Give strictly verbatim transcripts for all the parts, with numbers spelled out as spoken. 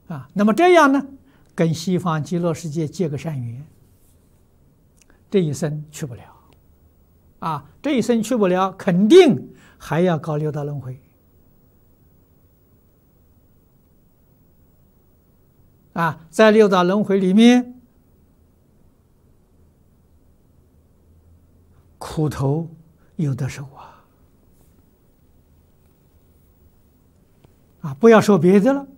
啊，那么这样呢，跟西方极乐世界结个善缘，这一生去不了，啊，这一生去不了，肯定还要搞六道轮回，啊，在六道轮回里面，苦头有的受啊，啊，不要说别的了。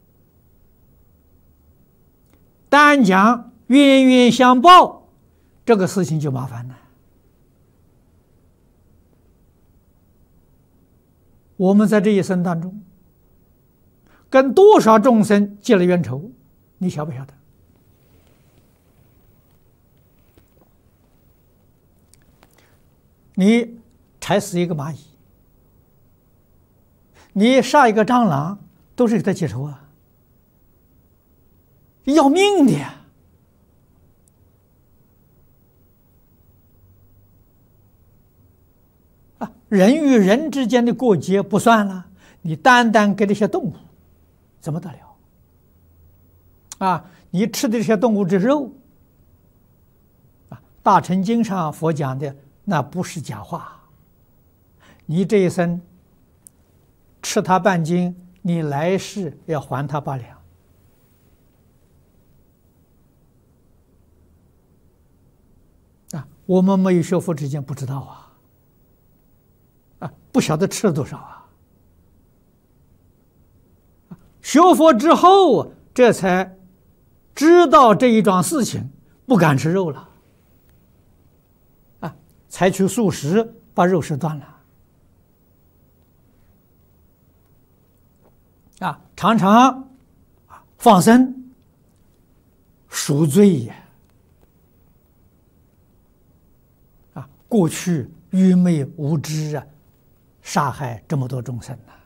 单讲冤冤相报，这个事情就麻烦了。我们在这一生当中，跟多少众生结了冤仇，你晓不晓得？你踩死一个蚂蚁，你杀一个蟑螂，都是给他结仇啊。要命的呀！啊，人与人之间的过节不算了，你单单给这些动物，怎么得了？啊，你吃的这些动物之肉，啊，《大乘经》上佛讲的那不是假话。你这一生吃它半斤，你来世要还它八两。我们没有学佛之前不知道啊，啊，不晓得吃了多少啊。学佛之后，这才知道这一桩事情，不敢吃肉了，啊，采取素食，把肉食断了，啊，常常放生，赎罪呀。过去愚昧无知啊，杀害这么多众生呐、啊。